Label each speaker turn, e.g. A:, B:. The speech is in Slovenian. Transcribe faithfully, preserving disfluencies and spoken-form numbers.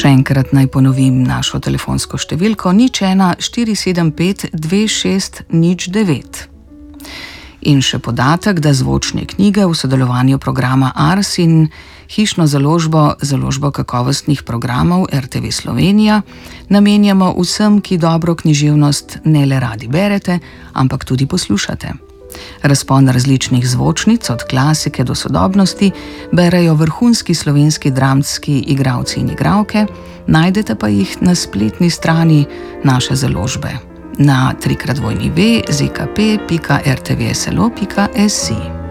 A: Še enkrat naj ponovim našo telefonsko številko nič ena štiri sedem pet dve šest nič devet. In še podatek, da zvočne knjige v sodelovanju programa Ars in hišno založbo, založbo kakovostnih programov R T V Slovenija, namenjamo vsem, ki dobro književnost ne le radi berete, ampak tudi poslušate. Razpon različnih zvočnic, od klasike do sodobnosti, berejo vrhunski slovenski dramski igralci in igralke, najdete pa jih na spletni strani naše založbe na tri krat dvojni ve pika z k p pika r t v s l o pika s i.